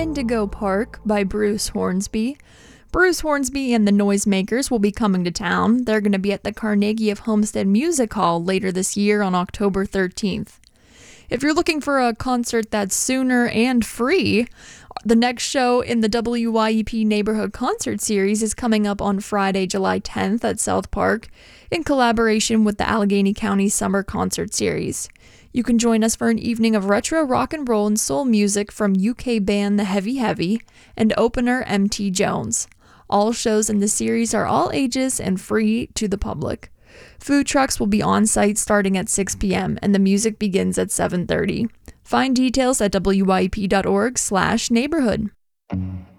Indigo Park by Bruce Hornsby. Bruce Hornsby and the Noisemakers will be coming to town. They're going to be at the Carnegie of Homestead Music Hall later this year on October 13th. If you're looking for a concert that's sooner and free, the next show in the WYEP Neighborhood Concert Series is coming up on Friday, July 10th at South Park in collaboration with the Allegheny County Summer Concert Series. You can join us for an evening of retro rock and roll and soul music from UK band The Heavy Heavy and opener MT Jones. All shows in the series are all ages and free to the public. Food trucks will be on site starting at 6 p.m. and the music begins at 7:30. Find details at wyep.org/neighborhood.